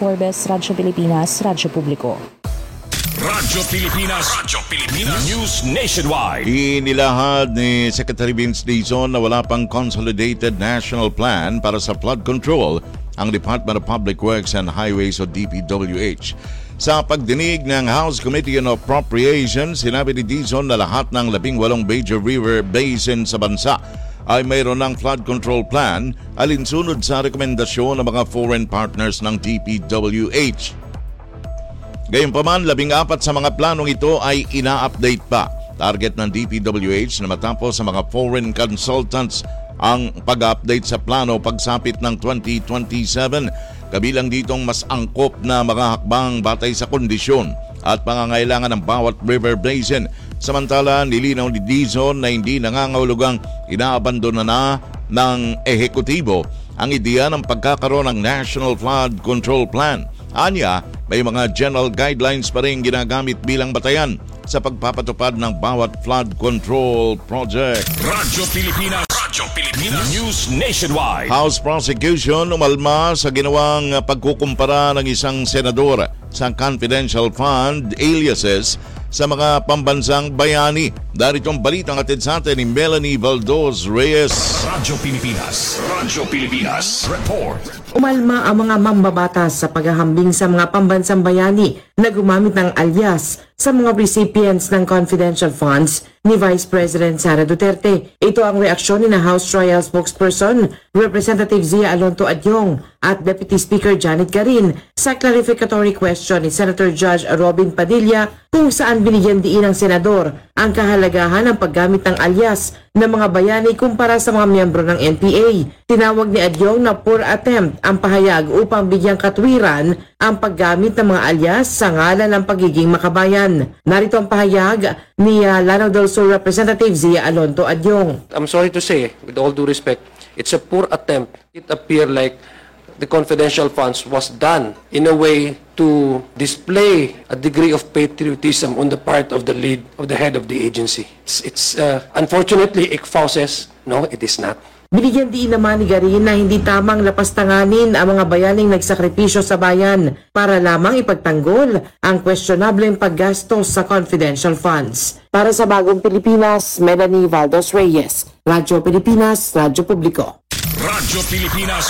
Forbes, Radyo Pilipinas, Radyo Publiko. Radyo Pilipinas News Nationwide. Inilahad ni Secretary Vince Dizon na wala pang Consolidated National Plan para sa flood control ang Department of Public Works and Highways o DPWH. Sa pagdinig ng House Committee on Appropriations, sinabi ni Dizon na lahat ng 18 major river basin sa bansa ay mayroon ng flood control plan alinsunod sa rekomendasyon ng mga foreign partners ng DPWH. Gayunpaman, 14 sa mga planong ito ay ina-update pa. Target ng DPWH na matapos sa mga foreign consultants ang pag-update sa plano pagsapit ng 2027. Kabilang ditong mas angkop na mga hakbang batay sa kondisyon at pangangailangan ng bawat river basin. Samantala, nilinaw ni Dizon na hindi nangangahulugang inaabandona na ng ehekutibo ang ideya ng pagkakaroon ng National Flood Control Plan. Anya, may mga general guidelines pa rin ginagamit bilang batayan sa pagpapatupad ng bawat flood control project. Radyo Pilipinas News Nationwide. House prosecution umalma sa ginawang pagkukumpara ng isang senador sa confidential fund aliases sa mga pambansang bayani. Daritong balitang atid sa atin ni Melanie Valdos Reyes. Radyo Pilipinas Report. Umalma ang mga mambabatas sa paghahambing sa mga pambansang bayani na gumamit ng alias sa mga recipients ng confidential funds ni Vice President Sara Duterte. Ito ang reaksyon ni House Trial Spokesperson Representative Zia Alonto Adyong at Deputy Speaker Janet Garin sa clarificatory question ni Senator Judge Robin Padilla kung saan binigyan diin ng senador ang kahalagahan ng paggamit ng alias ng mga bayani kumpara sa mga miyembro ng NPA. Tinawag ni Adyong na poor attempt ang pahayag upang bigyang katwiran ang paggamit ng mga alias sa ngalan ng pagiging makabayan. Narito ang pahayag ni Lanao del Sur Representative Zia Alonto Adyong. I'm sorry to say, with all due respect, it's a poor attempt. It appeared like the confidential funds was done in a way to display a degree of patriotism on the part of the head of the agency. It's unfortunately ekfauses. No, it is not. Binigyan din naman ni Garin na hindi tamang lapastanganin ang mga bayaning nagsakripisyo sa bayan para lamang ipagtanggol ang questionableng paggastos sa confidential funds. Para sa Bagong Pilipinas, Melanie Valdos Reyes, Radyo Pilipinas, Radyo Publiko. Radyo Pilipinas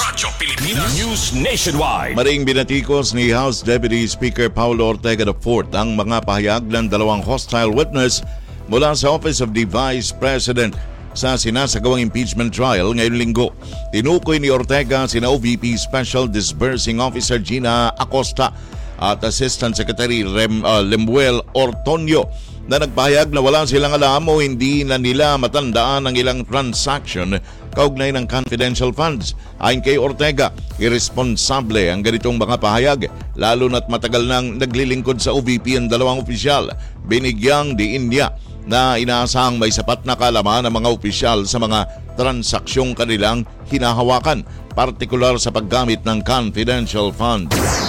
News Nationwide. Maring binatikos ni House Deputy Speaker Paulo Ortega IV ang mga pahayag ng dalawang hostile witness mula sa Office of the Vice President sa sinasagawang impeachment trial ngayong linggo. Tinukoy ni Ortega sina OVP Special Disbursing Officer Gina Acosta at Assistant Secretary Lemuel Ortonio na nagpahayag na wala silang alam o hindi na nila matandaan ang ilang transaction kaugnay ng confidential funds. Ayon kay Ortega, irresponsable ang ganitong mga pahayag lalo na't matagal nang naglilingkod sa OVP ang dalawang opisyal. Binigyang diin niya na inaasahang may sapat na kaalaman ng mga opisyal sa mga transaksyong kanilang hinahawakan, partikular sa paggamit ng confidential funds.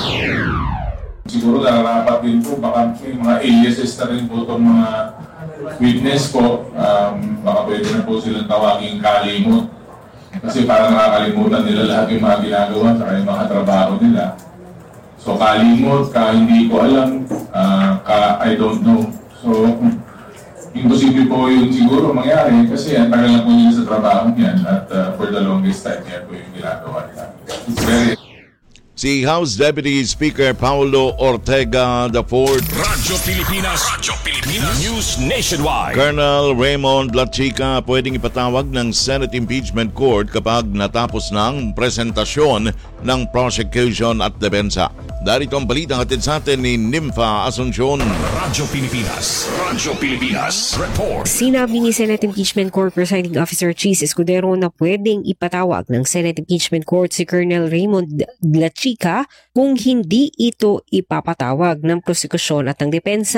Siguro nararapat din po, baka may mga aliases na rin po itong mga witness po. Baka pwede na po silang tawaging kalimot. Kasi parang nakakalimutan nila lahat yung mga ginagawa at yung mga trabaho nila. So kalimot, hindi ko alam, I don't know. So imposible po yun siguro mangyari kasi ang tagal na po nila sa trabaho niyan at for the longest time yan po yung ginagawa nila. It's very... Si House Deputy Speaker Paulo Ortega IV. Radyo Pilipinas News Nationwide. Colonel Raymond Blatchica pwedeng ipatawag ng Senate Impeachment Court kapag natapos ng presentasyon ng prosecution at depensa. Darito ang balitang hatid sa atin ni Nympha Asuncion. Radyo Pilipinas Report. Sinabi ni Senate Impeachment Court Presiding Officer Cheese Escudero na pwedeng ipatawag ng Senate Impeachment Court si Colonel Raymond Blatchica kung hindi ito ipapatawag ng prosekusyon at ng depensa.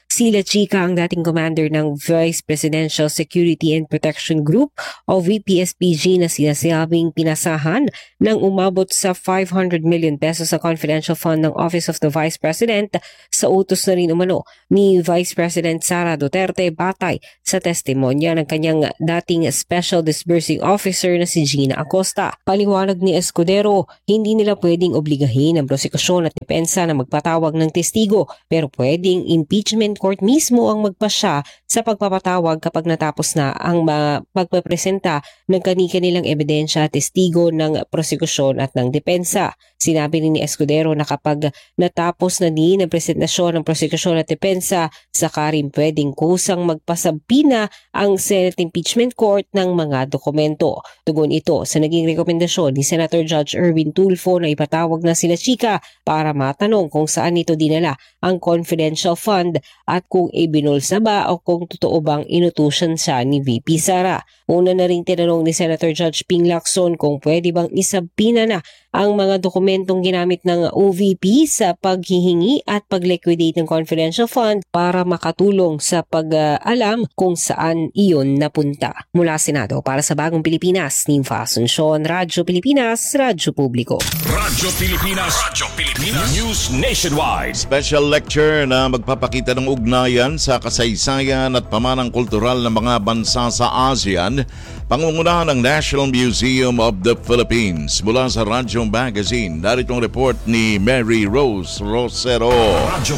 Sila Chica ang dating commander ng Vice Presidential Security and Protection Group o VPSPG na sinasabing pinasahan ng umabot sa 500 million pesos sa confidential fund ng Office of the Vice President sa utos na rin umano ni Vice President Sara Duterte batay sa testimonya ng kanyang dating Special Disbursing Officer na si Gina Acosta. Paliwanag ni Escudero, hindi nila pwedeng obligahin ang prosekusyon at depensa na magpatawag ng testigo pero pwedeng impeachment court mismo ang magpasya sa pagpapatawag kapag natapos na ang pagpapresenta ng kani-kanilang ebidensya at testigo ng prosekusyon at ng depensa. Sinabi ni Escudero na kapag natapos na din ang presentasyon ng prosekusyon at depensa, saka rin pwedeng kusang magpasabina ang Senate Impeachment Court ng mga dokumento. Tugon ito sa naging rekomendasyon ni Senator Judge Erwin Tulfo na ipatawag na sila Chica para matanong kung saan ito dinala ang confidential fund at kung ibinulsa ba o kung totoo bang inutusan siya ni VP Sara. Una na rin tinanong ni Senator Judge Ping Lacson kung pwede bang isabina na ang mga dokumentong ginamit ng OVP sa paghihingi at pag-liquidate ng confidential fund para makatulong sa pag-alam kung saan iyon napunta. Mula Senado para sa Bagong Pilipinas, Nympha Asuncion, Radyo Pilipinas, Radyo Publiko. Radyo Pilipinas, News Nationwide. Special lecture na magpapakita ng ugnayan sa kasaysayan at pamanang kultural ng mga bansa sa ASEAN, pangunguna ng National Museum of the Philippines. Mula sa Radyo Magazine, narito ang report ni Mary Rose Rosero. Radyo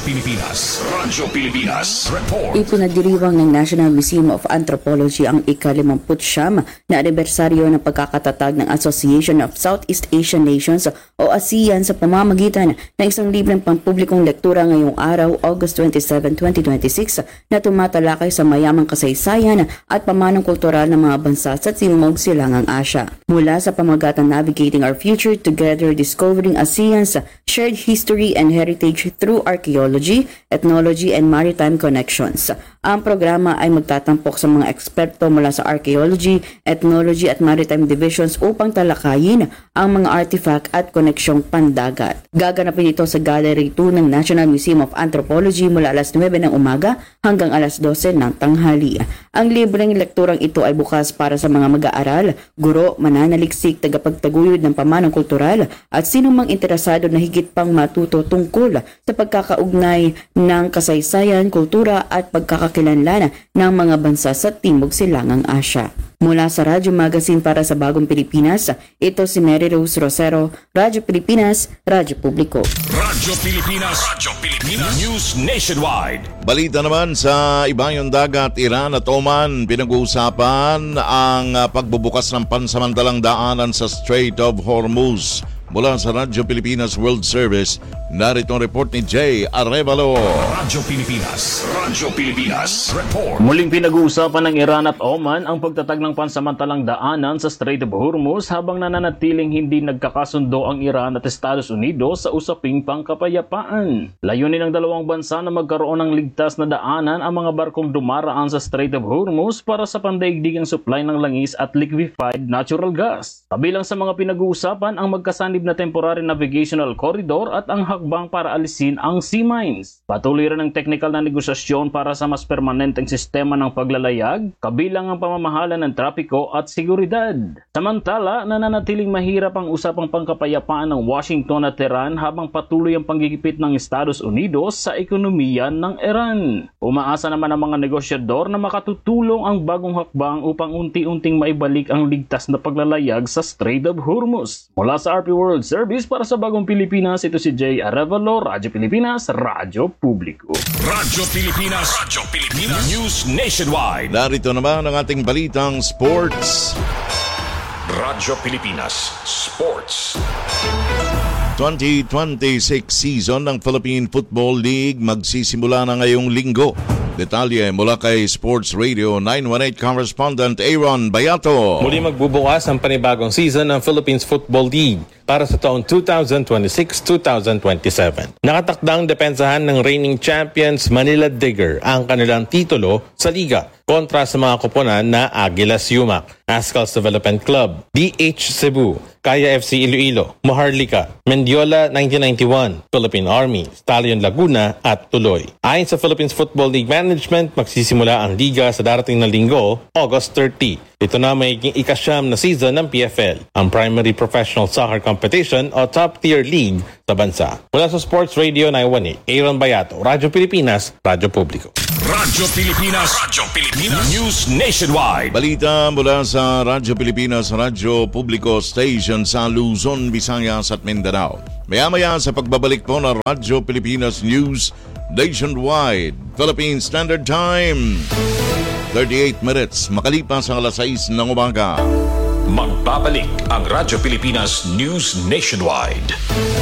Pilipinas, report. Ipinagdiriwang ng National Museum of Anthropology ang ika-59 na anibersaryo ng pagkakatatag ng Association of Southeast Asian Nations o ASEAN sa pamamagitan ng isang libreng pampublikong lektura ngayong araw, August 27, 2026 na tumatalakay sa mayamang kasaysayan at pamanang kultural ng mga bansa sa Timog Silangang Asya. Mula sa pamagatan Navigating Our Future Together, Discovering ASEAN's Shared History and Heritage Through Archaeology, Ethnology and Maritime Connections. Ang programa ay magtatampok sa mga eksperto mula sa Archaeology, Ethnology at Maritime Divisions upang talakayin ang mga artifact at koneksyong pandagat. Gaganapin ito sa Gallery 2 ng National Museum of Anthropology mula alas 9 ng umaga hanggang alas 12 ng tanghali. Ang libreng lekturang ito ay bukas para sa mga mag-aaral, guro, mananaliksik, tagapagtaguyod ng pamanang kultural at sinumang interesado na higit pang matuto tungkol sa pagkakaugnay ng kasaysayan, kultura at pagkakakilanlan ng mga bansa sa Timog Silangang Asya. Mula sa Radyo Magazine para sa Bagong Pilipinas, ito si Mary Rose Rosero, Radyo Pilipinas, Radyo Publiko. Radyo Pilipinas, News Nationwide. Balita naman sa ibayong dagat, Iran at Oman, pinag-uusapan ang pagbubukas ng pansamantalang daanan sa Strait of Hormuz. Mula sa Radyo Pilipinas World Service, narito ang report ni Jay Arevalo. Radyo Pilipinas, report. Muling pinag-uusapan ng Iran at Oman ang pagtatag ng pansamantalang daanan sa Strait of Hormuz habang nananatiling hindi nagkakasundo ang Iran at Estados Unidos sa usaping pangkapayapaan. Layunin ng dalawang bansa na magkaroon ng ligtas na daanan ang mga barkong dumaraan sa Strait of Hormuz para sa pandaigdigang supply ng langis at liquefied natural gas. Kabilang sa mga pinag-uusapan ang magkasanib na temporary navigational corridor at ang hakbang para alisin ang sea mines. Patuloy rin ang technical na negosasyon para sa mas permanenteng sistema ng paglalayag, kabilang ang pamamahala ng trapiko at seguridad. Samantala, nananatiling mahirap ang usapang pangkapayapaan ng Washington at Tehran habang patuloy ang panggigipit ng Estados Unidos sa ekonomiya ng Iran. Umaasa naman ang mga negosyador na makatutulong ang bagong hakbang upang unti-unting maibalik ang ligtas na paglalayag sa Strait of Hormuz. Mula sa RP World Service para sa Bagong Pilipinas, ito si Jay Arevalo, Radyo Pilipinas, Radyo Publiko. Radyo Pilipinas, News Nationwide. Narito naman ang ating balitang sports. Radyo Pilipinas Sports. 2026 season ng Philippine Football League magsisimula na ngayong linggo. Detalye mula kay Sports Radio 918 correspondent Aaron Bayato. Muli magbubukas ang panibagong season ng Philippines Football League para sa taong 2026-2027. Nakatakdang depensahan ng reigning champions Manila Digger ang kanilang titulo sa liga kontra sa mga koponan na Agilas Yumak, Ascals Development Club, DH Cebu, Kaya FC Iloilo, Maharlika, Mendiola 1991, Philippine Army, Stallion Laguna at Tuloy. Ayon sa Philippines Football League Management, magsisimula ang liga sa darating na linggo, August 30. Ito na magiging ikasyam na season ng PFL, ang primary professional soccer competition o top-tier league sa bansa. Mula sa Sports Radio 918, Aaron Bayato, Radyo Pilipinas, Radyo Publiko. Radyo Pilipinas. Radyo Pilipinas. News Nationwide. Balita mula sa Radyo Pilipinas, Radyo Publiko Station sa Luzon, Visayas at Mindanao. Maya-maya sa pagbabalik po ng Radyo Pilipinas News Nationwide, Philippine Standard Time. 38 minutes, makalipas ang alas 6 ng umaga. Magbabalik ang Radyo Pilipinas News Nationwide.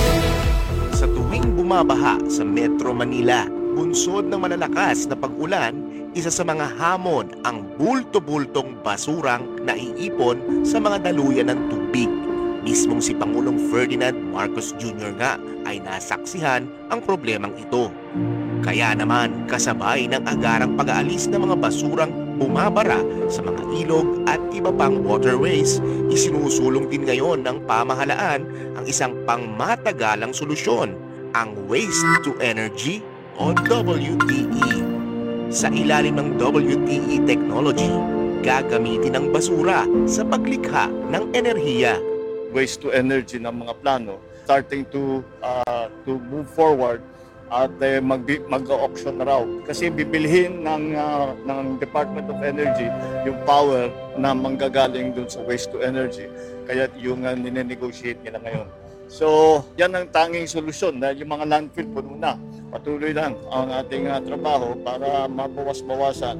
Sa tuwing bumabaha sa Metro Manila, bunsod ng malalakas na pag-ulan, isa sa mga hamon ang bulto-bultong basurang naiipon sa mga daluyan ng tubig. Mismong si Pangulong Ferdinand Marcos Jr. nga ay nasaksihan ang problemang ito. Kaya naman kasabay ng agarang pag-aalis ng mga basurang bumabara sa mga ilog at iba pang waterways, isinusulong din ngayon ng pamahalaan ang isang pangmatagalang solusyon, ang Waste to Energy o WTE. Sa ilalim ng WTE technology, gagamitin ang basura sa paglikha ng enerhiya. Waste to energy ng mga plano starting to move forward at mag-auction na raw kasi bibilhin ng Department of Energy yung power na manggagaling dun sa waste to energy, kaya yung nine-negotiate nila ngayon. So yan ang tanging solusyon dahil yung mga landfill puno na. Patuloy lang ang ating trabaho para mabawas-bawasan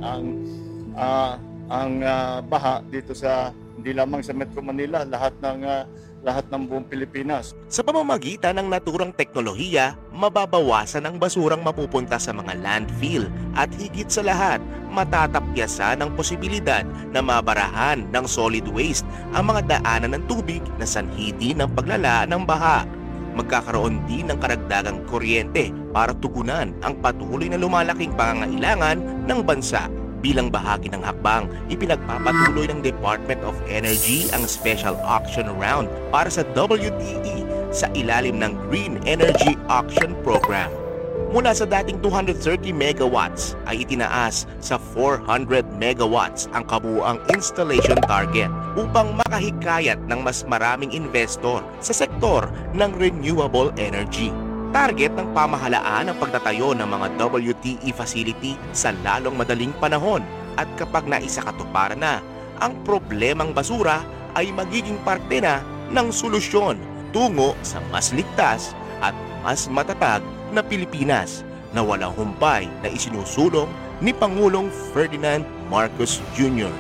ang baha dito sa hindi lamang sa Metro Manila, lahat ng buong Pilipinas. Sa pamamagitan ng naturang teknolohiya, mababawasan ang basurang mapupunta sa mga landfill at higit sa lahat, matatapyasan ang posibilidad na mabarahan ng solid waste ang mga daanan ng tubig na sanhi din ng paglala ng baha. Magkakaroon din ng karagdagang kuryente para tugunan ang patuloy na lumalaking pangangailangan ng bansa. Bilang bahagi ng hakbang, ipinagpapatuloy ng Department of Energy ang special auction round para sa WTE sa ilalim ng Green Energy Auction Program. Mula sa dating 230 megawatts ay itinaas sa 400 megawatts ang kabuuang installation target upang makahikayat ng mas maraming investor sa sektor ng renewable energy. Target ng pamahalaan ang pagtatayo ng mga WTE facility sa lalong madaling panahon at kapag naisakatuparan na, ang problemang basura ay magiging parte na ng solusyon tungo sa mas ligtas at mas matatag na Pilipinas na walang humpay na isinusulong ni Pangulong Ferdinand Marcos Jr.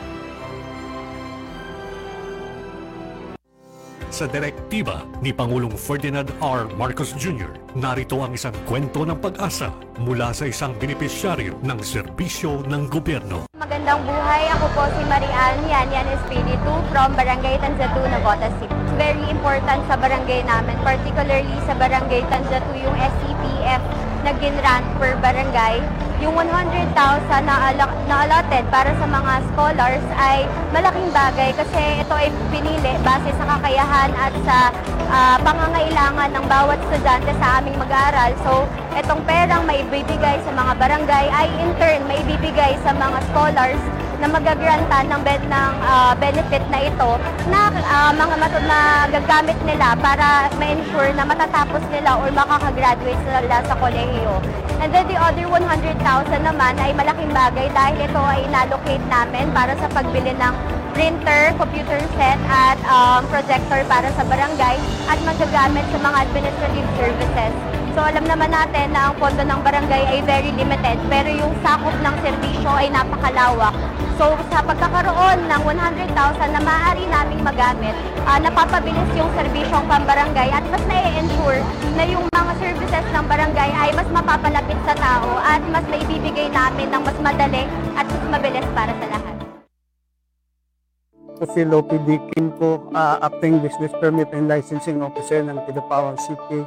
Sa direktiba ni Pangulong Ferdinand R. Marcos Jr., narito ang isang kwento ng pag-asa mula sa isang benepisyaryo ng serbisyo ng gobyerno. Magandang buhay, ako po si Marian Yan Espiritu from Barangay Tanzatu, Navotas City. Very important sa barangay namin, particularly sa Barangay Tanzatu, yung SCPF na ginrant per barangay. Yung 100,000 na allotted para sa mga scholars ay malaking bagay kasi ito ay pinili base sa kakayahan at sa pangangailangan ng bawat estudyante sa aming mag-aaral. So, itong perang maibibigay sa mga barangay ay in turn maibibigay sa mga scholars na magagrantan ng benefit na ito na na gagamit nila para ma-ensure na matatapos nila or makakagraduate sila sa kolehiyo. And then the other 100,000 naman ay malaking bagay dahil ito ay inallocate namin para sa pagbili ng printer, computer set at projector para sa barangay at magagamit sa mga administrative services. So alam naman natin na ang pondo ng barangay ay very limited pero yung sakop ng serbisyo ay napakalawak. So sa pagkakaroon ng 100,000 na maaari naming magamit, napapabilis yung serbisyong pambarangay at mas na-ensure na yung mga services ng barangay ay mas mapapalapit sa tao at mas maibibigay namin ng mas madali at mas mabilis para sa lahat. Si Lopi Dikin po, acting business permit and licensing officer ng Kidapawan City.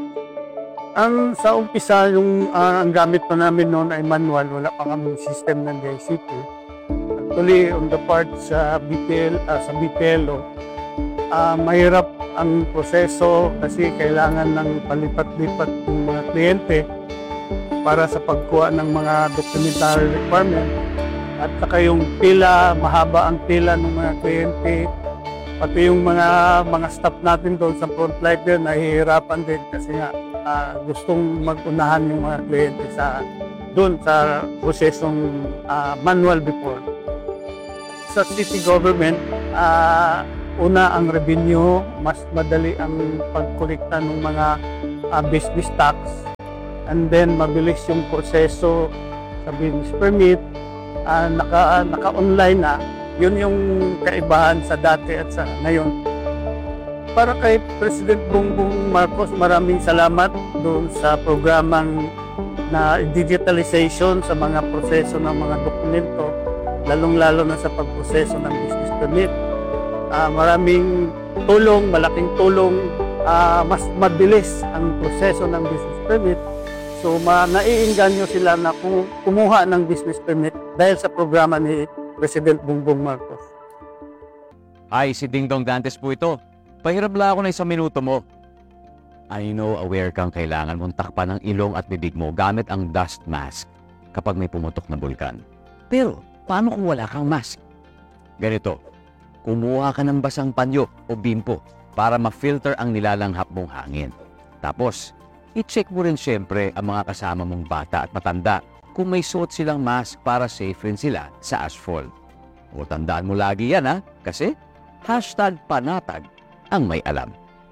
Sa umpisa, ang gamit pa namin noon ay manual, wala pa kami system ng DICT. Actually, on the part sa BPLO, mahirap ang proseso kasi kailangan ng palipat-lipat ng mga kliyente para sa pagkuha ng mga documentary requirement. At saka yung pila, mahaba ang pila ng mga kliyente. Pati yung mga staff natin doon sa frontline din, nahihirapan din kasi nga gustong mag-unahan yung mga kliyente doon sa prosesong manual before. Sa city government, una ang revenue, mas madali ang pagkolekta ng mga business tax. And then mabilis yung proseso sa business permit, naka-online na. Yun yung kaibahan sa dati at sa ngayon. Para kay President Bongbong Marcos, maraming salamat doon sa programang na digitalization sa mga proseso ng mga dokumento, lalong-lalo na sa pagproseso ng business permit. Maraming tulong, malaking tulong, mas mabilis ang proseso ng business permit. So naiinganyo sila na kumuha ng business permit dahil sa programa ni President Bongbong Marcos. Ay, si Ding Dong Dantes po ito. Pahirap lang ako na 1 minuto mo. I know aware kang kailangan mong takpan ang ilong at bibig mo gamit ang dust mask kapag may pumutok na bulkan. Pero, paano kung wala kang mask? Ganito, kumuha ka ng basang panyo o bimpo para ma-filter ang nilalanghap mong hangin. Tapos, i-check mo rin siyempre ang mga kasama mong bata at matanda kung may suot silang mask para safe rin sila sa asphalt. O tandaan mo lagi yan kasi #panatag ang may alam.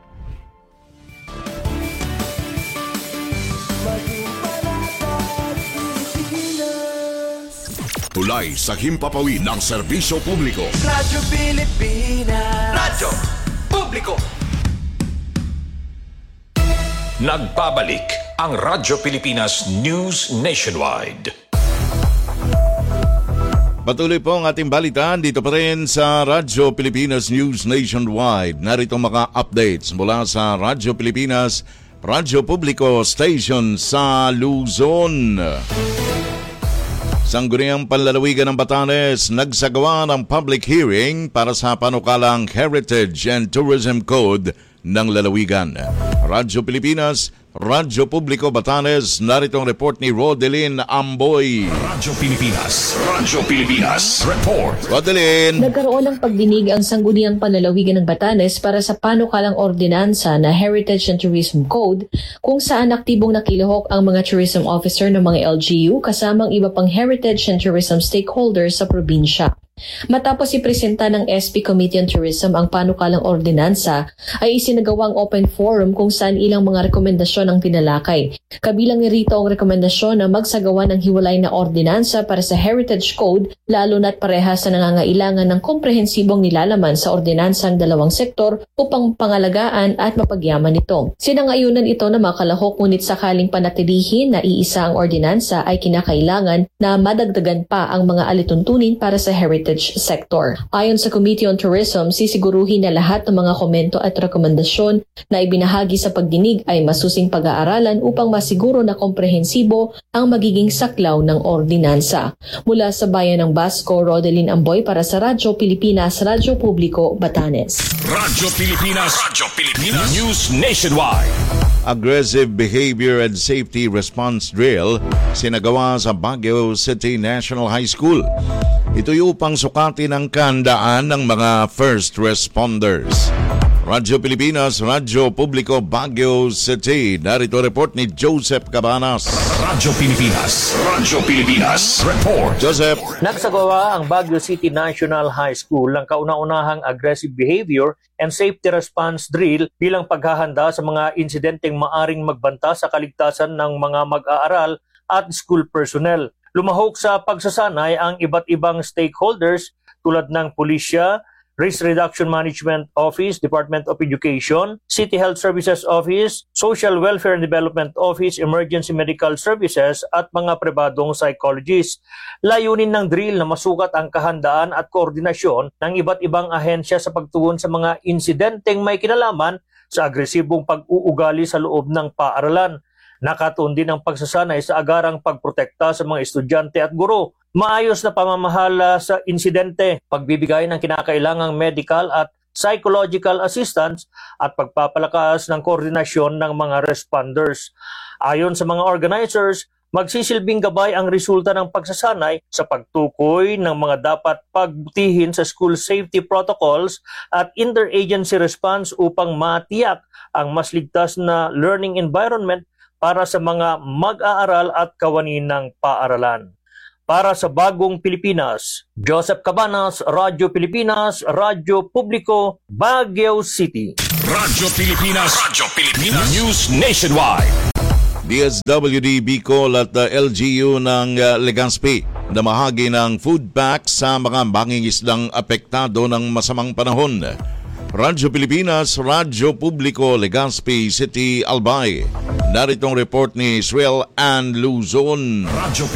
Tulay sa himpapawid ng serbisyo publiko. Radyo Pilipinas. Radyo Publiko. Nagbabalik ang Radyo Pilipinas News Nationwide. Patuloy po ang ating balitaan dito pa rin sa Radyo Pilipinas News Nationwide. Narito mga updates mula sa Radyo Pilipinas, Radyo Publiko Station sa Luzon. Sangguniang Panlalawigan ng Batanes nagsagawa ng public hearing para sa panukalang Heritage and Tourism Code ng lalawigan. Radyo Pilipinas, Radyo Publiko Batanes, narito ang report ni Rodelyn Amboy. Radyo Pilipinas Report. Rodelyn. Nagkaroon ng pagdinig ang Sangguniang Panlalawigan ng Batanes para sa panukalang ordinansa na Heritage and Tourism Code kung saan aktibong nakilahok ang mga tourism officer ng mga LGU kasamang iba pang heritage and tourism stakeholders sa probinsya. Matapos ipresenta ng SP Committee on Tourism ang panukalang ordinansa, ay isinagawang open forum kung saan ilang mga rekomendasyon ang tinalakay. Kabilang nirito ang rekomendasyon na magsagawa ng hiwalay na ordinansa para sa Heritage Code, lalo na't parehas sa nangangailangan ng komprehensibong nilalaman sa ordinansang dalawang sektor upang pangalagaan at mapagyaman ito. Sinangayunan ito na makalahok, ngunit sakaling panatilihin na iisa ang ordinansa ay kinakailangan na madagdagan pa ang mga alituntunin para sa heritage sector. Ayon sa Committee on Tourism, sisiguruhin na lahat ng mga komento at rekomendasyon na ibinahagi sa pagdinig ay masusing pag-aaralan upang masiguro na komprehensibo ang magiging saklaw ng ordinansa. Mula sa bayan ng Basco, Rodelyn Amboy para sa Radyo Pilipinas, Radyo Publiko, Batanes. Radyo Pilipinas News Nationwide. Aggressive Behavior and Safety Response Drill sinagawa sa Baguio City National High School. Ito'y upang sukatin ang kahandaan ng mga first responders. Radyo Pilipinas, Radyo Publiko, Baguio City. Narito report ni Joseph Cabanas. Radyo Pilipinas Report. Joseph. Nagsagawa ang Baguio City National High School ng kauna-unahang aggressive behavior and safety response drill bilang paghahanda sa mga insidenteng maaring magbanta sa kaligtasan ng mga mag-aaral at school personnel. Lumahok sa pagsasanay ang iba't ibang stakeholders tulad ng Pulisya, Risk Reduction Management Office, Department of Education, City Health Services Office, Social Welfare and Development Office, Emergency Medical Services at mga pribadong psychologists. Layunin ng drill na masukat ang kahandaan at koordinasyon ng iba't ibang ahensya sa pagtugon sa mga insidenteng may kinalaman sa agresibong pag-uugali sa loob ng paaralan. Nakatuon din ang pagsasanay sa agarang pagprotekta sa mga estudyante at guro maayos na pamamahala sa insidente, pagbibigay ng kinakailangang medical at psychological assistance at pagpapalakas ng koordinasyon ng mga responders. Ayon sa mga organizers, magsisilbing gabay ang resulta ng pagsasanay sa pagtukoy ng mga dapat pagbutihin sa school safety protocols at interagency response upang matiyak ang mas ligtas na learning environment para sa mga mag-aaral at kawani ng paaralan. Para sa Bagong Pilipinas, Joseph Cabanas, Radyo Pilipinas, Radyo Publiko, Baguio City. Radyo Pilipinas, News Nationwide. DSWD Bicol at LGU ng Legazpi na mahagi ng food packs sa mga mangingisdang apektado ng masamang panahon. Radyo Pilipinas, Radyo Publiko, Legazpi City, Albay. Narito ang report ni Israel Ann Luzon. Radyo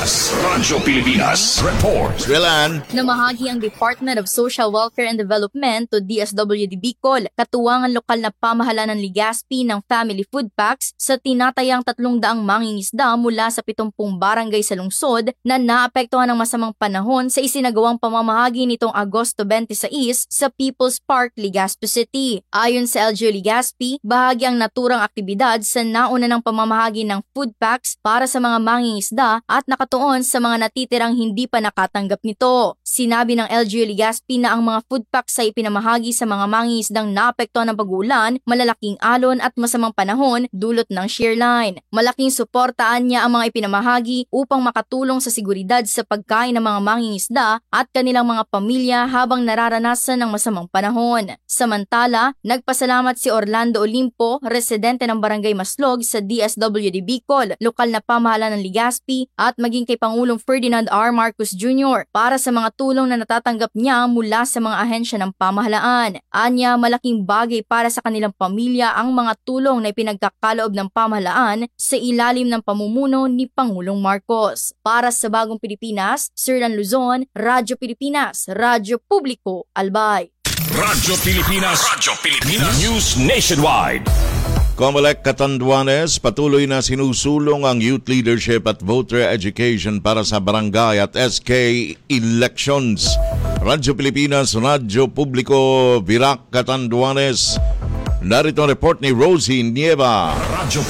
Pilipinas, report. Israel Ann. Namahagi ang Department of Social Welfare and Development to DSWD Bicol, katuwang ang lokal na pamahalaan ng Legazpi ng family food packs sa tinatayang 300 mangingisda mula sa 70 barangay sa lungsod na naapektuhan ng masamang panahon sa isinagawang pamamahagi nitong Agosto 26 sa People's Park, Legazpi City. Ayon sa LGU Legazpi, bahagi ang naturang aktibidad sa nauna ng pamamahagi ng food packs para sa mga mangingisda at nakatuon sa mga natitirang hindi pa nakatanggap nito. Sinabi ng LGU Legazpi na ang mga food packs ay ipinamahagi sa mga mangingisdang naapektuhan ng pag-ulan, malalaking alon at masamang panahon dulot ng shearline. Malaking suportaan niya ang mga ipinamahagi upang makatulong sa seguridad sa pagkain ng mga mangingisda at kanilang mga pamilya habang nararanasan ng masamang panahon. Samantala, nagpasalamat si Orlando Olimpo, residente ng Barangay Maslog sa DSWD Bicol, lokal na pamahalaan ng Legazpi at maging kay Pangulong Ferdinand R. Marcos Jr. para sa mga tulong na natatanggap niya mula sa mga ahensya ng pamahalaan. Anya, malaking bagay para sa kanilang pamilya ang mga tulong na ipinagkakaloob ng pamahalaan sa ilalim ng pamumuno ni Pangulong Marcos. Para sa Bagong Pilipinas, Sirlan Luzon, Radyo Pilipinas, Radyo Publiko, Albay. Radyo Pilipinas, News Nationwide. Comelec Catanduanes patuloy na sinusulong ang youth leadership at voter education para sa barangay at SK elections. Radyo Pilipinas, Radyo Publiko, Virac, Catanduanes. Narito ang report ni Rosie Nieva. Radyo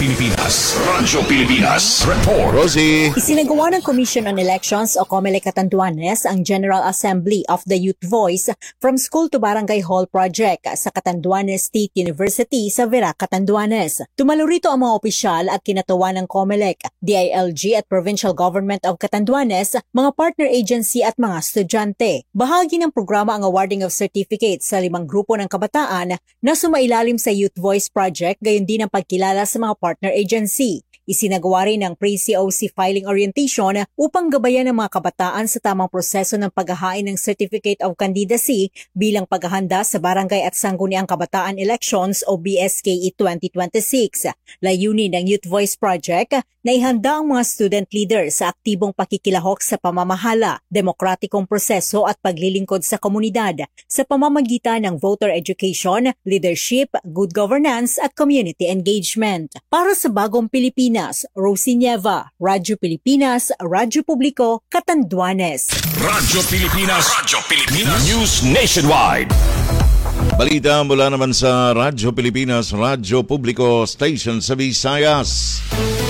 Pilipinas, report. Rosie. Isinagawa ng Commission on Elections o Comelec Catanduanes ang General Assembly of the Youth Voice from School to Barangay Hall Project sa Catanduanes State University sa Virac, Catanduanes. Tumalo rito ang mga opisyal at kinatuwa ng Comelec, DILG at Provincial Government of Catanduanes, mga partner agency at mga estudyante. Bahagi ng programa ang awarding of certificates sa 5 grupo ng kabataan na sumailalim sa Youth Voice Project, gayon din ang pagkilala sa mga partner agency. Isinagawa rin ng pre-COC filing orientation upang gabayan ng mga kabataan sa tamang proseso ng paghahain ng Certificate of Candidacy bilang paghahanda sa Barangay at Sangguniang Kabataan Elections o BSKE 2026. Layunin ng Youth Voice Project na ihanda ang mga student leaders sa aktibong pakikilahok sa pamamahala, demokratikong proseso at paglilingkod sa komunidad sa pamamagitan ng voter education, leadership, good governance at community engagement. Para sa Bagong Pilipinas, Rosie Nieva, Radyo Pilipinas, Radyo Publiko, Catanduanes. Radyo Pilipinas, News Nationwide. Balita mula naman sa Radyo Pilipinas, Radyo Publiko Station sa Visayas.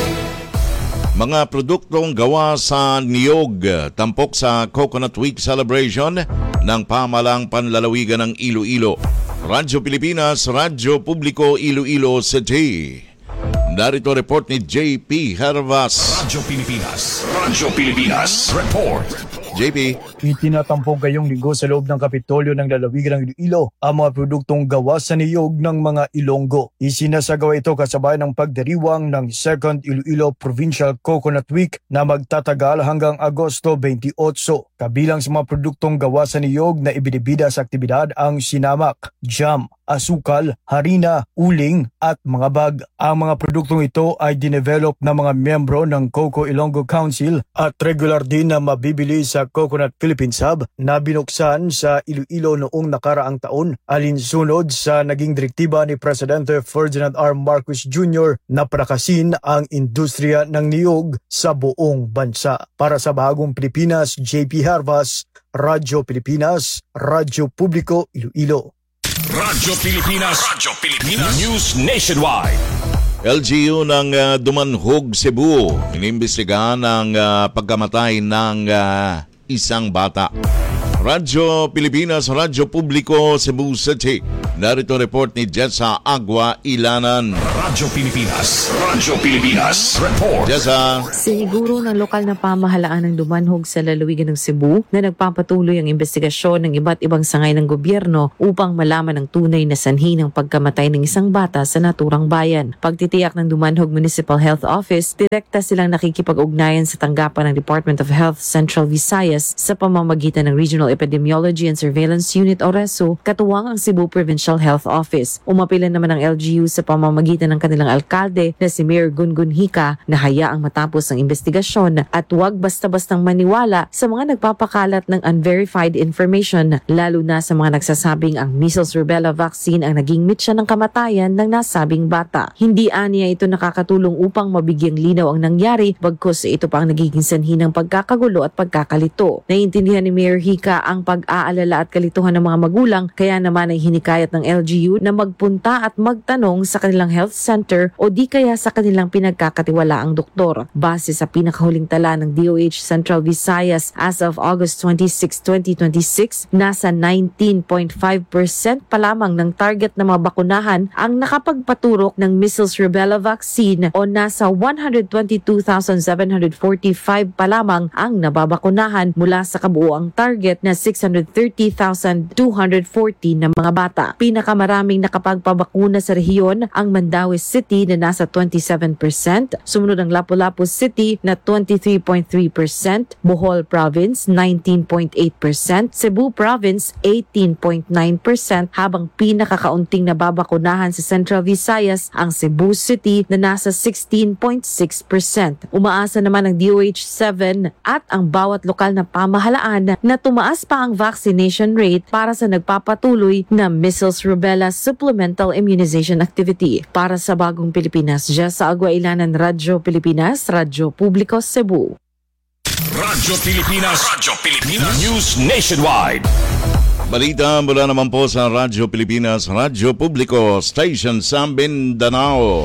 Mga produktong gawa sa niyog, tampok sa Coconut Week celebration ng pamahalang panlalawigan ng Iloilo. Radyo Pilipinas, Radyo Publiko, Iloilo City. Narito report ni JP Hervas. Radyo Pilipinas, report. JP. Itinatampok ngayong linggo sa loob ng Kapitolyo ng lalawigan ng Iloilo ang mga produktong gawa sa niyog ng mga Ilonggo. Isinasagawa ito kasabay ng pagdiriwang ng 2nd Iloilo Provincial Coconut Week na magtatagal hanggang Agosto 28. Kabilang sa mga produktong gawa sa niyog na ibinibida sa aktibidad ang sinamak, jam, asukal, harina, uling at mga bag. Ang mga produktong ito ay dinevelop ng mga miyembro ng Coco Ilonggo Council at regular din na mabibili sa Coconut Philippines Hub na binuksan sa Iloilo noong nakaraang taon, alinsunod sa naging direktiba ni Presidente Ferdinand R. Marcos Jr. na palakasin ang industriya ng niyog sa buong bansa. Para sa Bagong Pilipinas, JP Harvas, Radyo Pilipinas, Radyo Publiko, Iloilo. Radyo Pilipinas, News Nationwide. LGU ng Dumanhog, Cebu, inimbestigahan ang pagkamatay ng isang bata. Radyo Pilipinas, Radyo Publiko, Cebu City. Narito report ni Jessa Agua Ilanan. Radyo Pilipinas, report. Jessa. Siniguro ng lokal na pamahalaan ng Dumanhog sa lalawigan ng Cebu na nagpapatuloy ang investigasyon ng iba't ibang sangay ng gobyerno upang malaman ang tunay na sanhi ng pagkamatay ng isang bata sa naturang bayan. Pagtitiyak ng Dumanhog Municipal Health Office, direkta silang nakikipag-ugnayan sa tanggapan ng Department of Health Central Visayas sa pamamagitan ng Regional Epidemiology and Surveillance Unit o RESO, katuwang ang Cebu Provincial Health Office. Umapilan naman ang LGU sa pamamagitan ng kanilang alkalde na si Mayor Gungun Hika na hayaang matapos ang investigasyon at huwag basta-bastang maniwala sa mga nagpapakalat ng unverified information, lalo na sa mga nagsasabing ang measles rubella vaccine ang naging mitsa ng kamatayan ng nasabing bata. Hindi aniya ito nakakatulong upang mabigyang linaw ang nangyari, bagkus ito pa ang nagiging sanhi ng pagkakagulo at pagkakalito. Naiintindihan ni Mayor Hika ang pag-aalala at kalituhan ng mga magulang, kaya naman ay hinikayat ng LGU na magpunta at magtanong sa kanilang health center o di kaya sa kanilang pinagkakatiwalaang doktor. Base sa pinakahuling tala ng DOH Central Visayas as of August 26, 2026, nasa 19.5% pa lamang ng target na mga bakunahan ang nakapagpaturok ng measles rubella vaccine o nasa 122,745 pa lamang ang nababakunahan mula sa kabuoang target na 630,240 na mga bata. Pinakamaraming nakapagpabakuna sa rehiyon ang Mandaue City na nasa 27%, sumunod ang Lapu-Lapu City na 23.3%, Bohol Province 19.8%, Cebu Province 18.9%, habang pinakakaunting nababakunahan sa Central Visayas ang Cebu City na nasa 16.6%. Umaasa naman ang DOH-7 at ang bawat lokal na pamahalaan na tumaas pa ang vaccination rate para sa nagpapatuloy na measles rubella supplemental immunization activity. Para sa Bagong Pilipinas, Jessa Agua Ilanan, Radyo Pilipinas, Radyo Publiko, Cebu. Radyo Pilipinas, News Nationwide. Balita mula naman po sa Radyo Pilipinas, Radyo Publiko, Station sa Mindanao.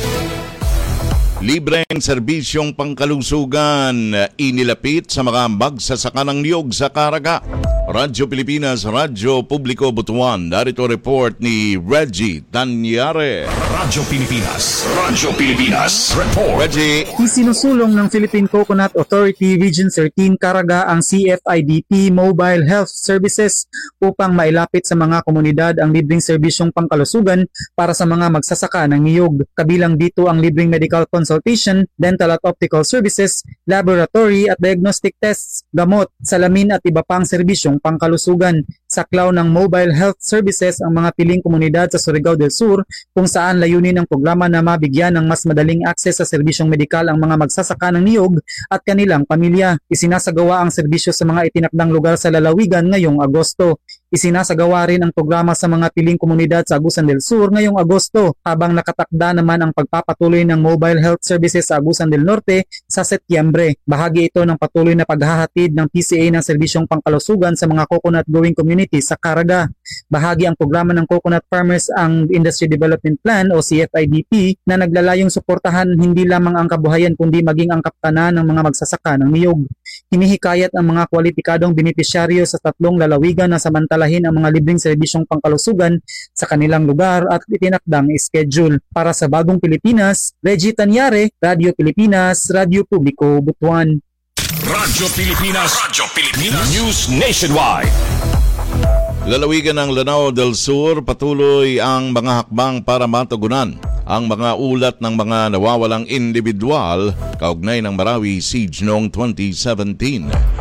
Libreng serbisyong pangkalusugan inilapit sa mga magsasaka ng niyog sa Caraga. Radyo Pilipinas, Radyo Publiko, Butuan. Narito report ni Reggie Tanyare. Radyo Pilipinas, report. Reggie. Isinusulong ng Philippine Coconut Authority Region 13 Caraga ang CFIDP Mobile Health Services upang mailapit sa mga komunidad ang libreng serbisyong pangkalusugan para sa mga magsasaka ng niyog. Kabilang dito ang libreng medical consultation, dental at optical services, laboratory at diagnostic tests, gamot, salamin at iba pang serbisyong pangkalusugan. Saklaw ng Mobile Health Services ang mga piling komunidad sa Surigao del Sur kung saan layunin ng programa na mabigyan ng mas madaling akses sa serbisyong medikal ang mga magsasaka ng niyog at kanilang pamilya. Isinasagawa ang serbisyo sa mga itinakdang lugar sa lalawigan ngayong Agosto. Isinasagawa rin ang programa sa mga piling komunidad sa Agusan del Sur ngayong Agosto, habang nakatakda naman ang pagpapatuloy ng Mobile Health Services sa Agusan del Norte sa Setyembre. Bahagi ito ng patuloy na paghahatid ng PCA ng serbisyong pangkalusugan sa mga coconut growing community sa Caraga. Bahagi ang programa ng Coconut Farmers ang Industry Development Plan o CFIDP na naglalayong suportahan hindi lamang ang kabuhayan kundi maging ang kapakanan ng mga magsasaka ng niyog. Hinihikayat ang mga kwalipikadong benepisyaryo sa tatlong lalawigan na samantalahin ang mga libreng serbisyong pangkalusugan sa kanilang lugar at itinakdang schedule. Para sa Bagong Pilipinas, Reggie Tanyare, Radyo Pilipinas, Radyo Publiko, Butuan. Radyo Pilipinas, News Nationwide. Lalawigan ng Lanao del Sur, patuloy ang mga hakbang para matugunan ang mga ulat ng mga nawawalang individual kaugnay ng Marawi siege noong 2017.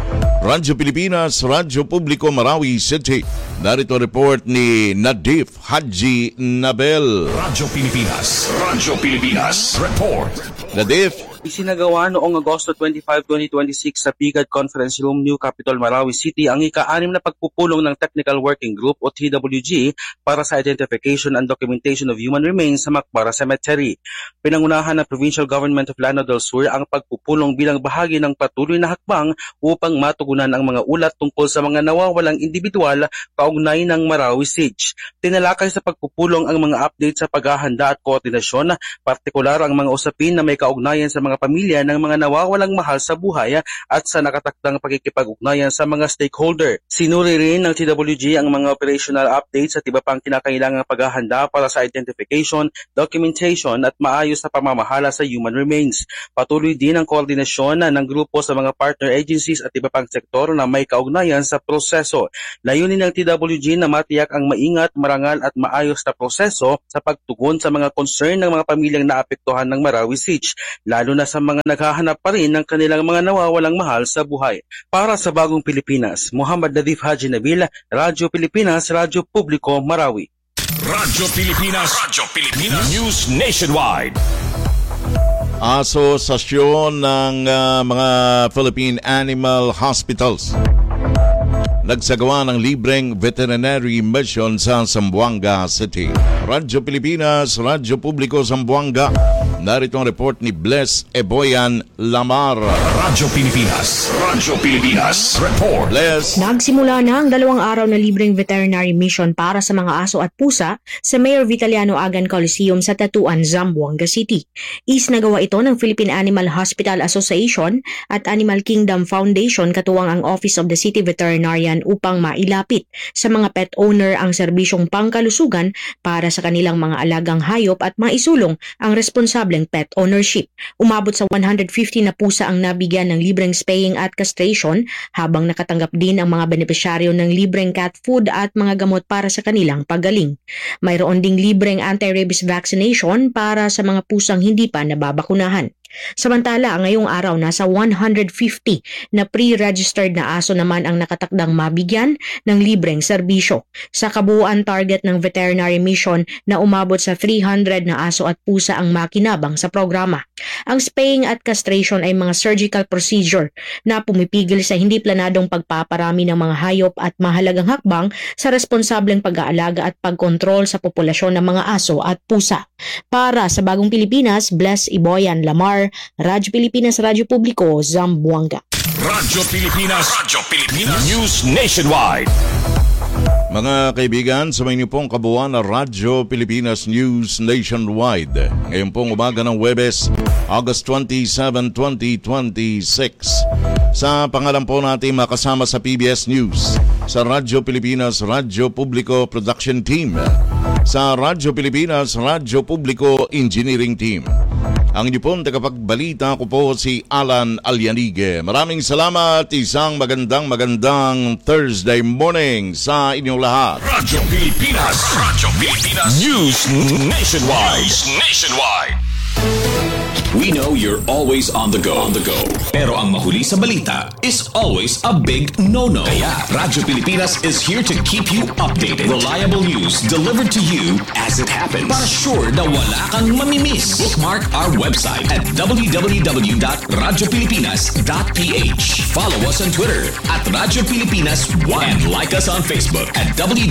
Radyo Pilipinas, Radyo Publiko, Marawi City. Narito report ni Nadif Haji Nabel. Radyo Pilipinas, report. Nadif. Isinagawa noong Agosto 25, 2026 sa PIGAD Conference Room, New Capital, Marawi City ang ika-6 na pagpupulong ng Technical Working Group o TWG para sa identification and documentation of human remains sa Macbara Cemetery. Pinangunahan ng Provincial Government of Lanao del Sur ang pagpupulong bilang bahagi ng patuloy na hakbang upang matugunan ang mga ulat tungkol sa mga nawawalang individual kaugnay ng Marawi Siege. Tinalakay sa pagpupulong ang mga update sa paghahanda at koordinasyon, partikular ang mga usapin na may kaugnayan sa mga pamilya ng mga nawawalang mahal sa buhay at sa nakatakdang pakikipag-ugnayan sa mga stakeholder. Sinuri rin ng TWG ang mga operational updates at iba pang kinakailangang paghahanda para sa identification, documentation at maayos na pamamahala sa human remains. Patuloy din ang koordinasyon ng grupo sa mga partner agencies at iba pang sektor na may kaugnayan sa proseso. Layunin ng TWG na matiyak ang maingat, marangal at maayos na proseso sa pagtugon sa mga concern ng mga pamilyang naapektuhan ng Marawi Siege, lalo na sa mga naghahanap pa rin ng kanilang mga nawawalang mahal sa buhay. Para sa Bagong Pilipinas, Muhammad Nadif Haji Nabil, Radyo Pilipinas, Radyo Publiko, Marawi. Radyo Pilipinas, News Nationwide. Asosasyon ng mga Philippine Animal Hospitals nagsagawa ng libreng veterinary mission sa Zamboanga City. Radyo Pilipinas, Radyo Publiko, Zamboanga. Narito ang report ni Bless Eboyan Lamar. Radyo Pilipinas, report. Bless. Nagsimula na ang 2 araw na libreng veterinary mission para sa mga aso at pusa sa Mayor Vitaliano Agan Coliseum sa Tatuan, Zamboanga City. Isinagawa ito ng Philippine Animal Hospital Association at Animal Kingdom Foundation katuwang ang Office of the City Veterinarian upang mailapit sa mga pet owner ang serbisyong pangkalusugan para sa kanilang mga alagang hayop at maisulong ang responsableng pet ownership. Umabot sa 150 na pusa ang nabigyan ng libreng spaying at castration habang nakatanggap din ang mga benepisyaryo ng libreng cat food at mga gamot para sa kanilang paggaling. Mayroon ding libreng anti-rabies vaccination para sa mga pusang hindi pa nababakunahan. Samantala, ngayong araw nasa 150 na pre-registered na aso naman ang nakatakdang mabigyan ng libreng serbisyo. Sa kabuuan target ng veterinary mission na umabot sa 300 na aso at pusa ang makinabang sa programa. Ang spaying at castration ay mga surgical procedure na pumipigil sa hindi planadong pagpaparami ng mga hayop at mahalagang hakbang sa responsableng pag-aalaga at pagkontrol sa populasyon ng mga aso at pusa. Para sa Bagong Pilipinas, Bless Eboyan Lamar, Radyo Pilipinas, Radyo Publiko, Zamboanga. Radyo Pilipinas, News Nationwide. Mga kaibigan, sa inyo pong kabuuan na Radyo Pilipinas News Nationwide. Ngayon pong umaga ng Huwebes, August 27, 2026. Sa pangalan po natin makasama sa PBS News, sa Radyo Pilipinas, Radyo Publiko Production Team, sa Radyo Pilipinas, Radyo Publiko Engineering Team. Ang inyo pong tagapagbalita ko po si Alan Alianigue. Maraming salamat. Isang magandang Thursday morning sa inyong lahat. Radyo Pilipinas, News Nationwide. We know you're always on the go. Pero ang mahuli sa balita is always a big no-no. Kaya Radyo Pilipinas is here to keep you updated. Reliable news delivered to you as it happens. Para sure na wala kang mamimiss. Bookmark our website at www.radiopilipinas.ph. Follow us on Twitter at Radyo Pilipinas 1 and like us on Facebook at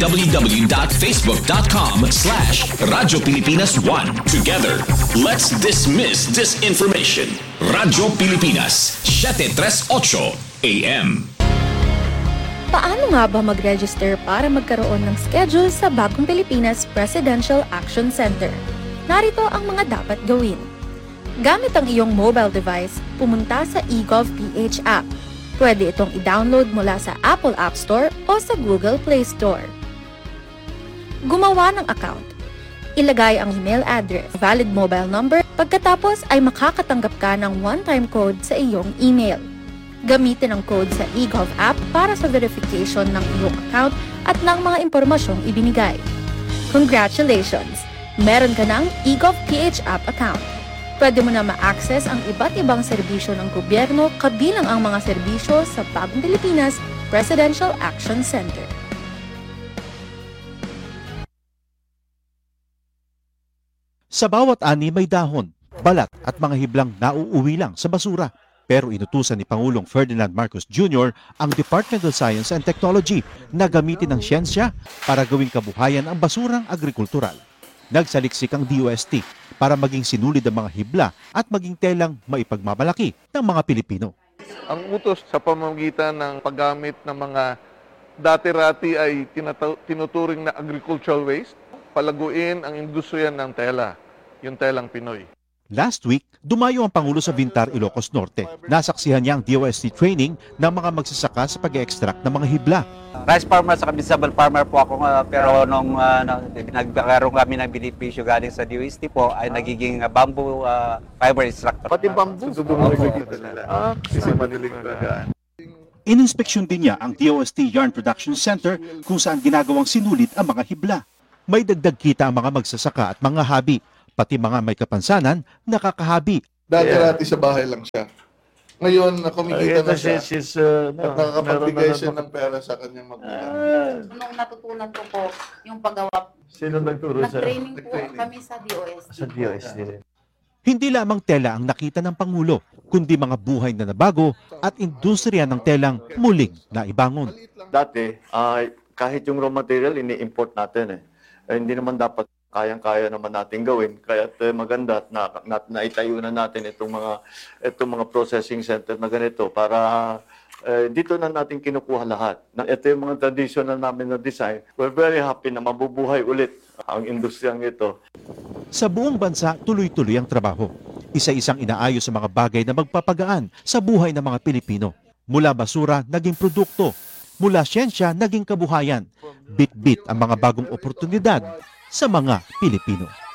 www.facebook.com/Radyo Pilipinas 1. Together, let's dismiss disinformation. Radyo Pilipinas, 738 AM. Paano nga ba mag-register para magkaroon ng schedule sa Bagong Pilipinas Presidential Action Center? Narito ang mga dapat gawin. Gamit ang iyong mobile device, pumunta sa eGovPH app. Pwede itong i-download mula sa Apple App Store o sa Google Play Store. Gumawa ng account. Ilagay ang email address, valid mobile number, pagkatapos ay makakatanggap ka ng one-time code sa iyong email. Gamitin ang code sa eGov app para sa verification ng iyong account at ng mga impormasyong ibinigay. Congratulations! Meron ka ng eGovPH app account. Pwede mo na ma-access ang iba't ibang serbisyo ng gobyerno kabilang ang mga serbisyo sa Bagong Pilipinas Presidential Action Center. Sa bawat ani may dahon, balat at mga hiblang nauuwi lang sa basura. Pero inutusan ni Pangulong Ferdinand Marcos Jr. ang Department of Science and Technology na gamitin ang siyensya para gawing kabuhayan ang basurang agrikultural. Nagsaliksik ang DOST para maging sinulid ang mga hibla at maging telang maipagmamalaki ng mga Pilipino. Ang utos sa pamamagitan ng paggamit ng mga dati-rati ay tinuturing na agricultural waste, palaguin ang industriya ng tela, yung telang Pinoy. Last week, dumayo ang Pangulo sa Vintar, Ilocos Norte. Nasaksihan niya ang DOST training ng mga magsasaka sa pag-extract ng mga hibla. Rice farmer sa vegetable farmer po ako, pero nung nagkaroon kami ng benepisyo galing sa DOST po ay nagiging bamboo fiber extractor. Pati bamboo? Ininspeksyon din niya ang DOST Yarn Production Center kung saan ginagawang sinulit ang mga hibla. May dagdag kita ang mga magsasaka at mga habi, pati mga may kapansanan, nakakahabi. Dati-rati sa bahay lang siya. Ngayon, kumikita na siya. At nakakapagbigay siya ng pera sa kanyang magulang. Nung natutunan ko po yung paggawa. Sino nagturo sa? Nag-training po kami sa DOST. Sa DOST. Hindi lamang tela ang nakita ng Pangulo, kundi mga buhay na nabago at industriya ng telang muling naibangon. Dati, kahit yung raw material, ini-import natin hindi naman dapat kayang-kaya naman natin gawin. Kaya maganda na naitayo na natin itong mga processing center na ganito para dito na natin kinukuha lahat. Ito yung mga traditional namin na design. We're very happy na mabubuhay ulit ang industriyang ito. Sa buong bansa, tuloy-tuloy ang trabaho. Isa-isang inaayos sa mga bagay na magpapagaan sa buhay ng mga Pilipino. Mula basura, naging produkto. Mula siyensya, naging kabuhayan. Bit-bit ang mga bagong oportunidad sa mga Pilipino.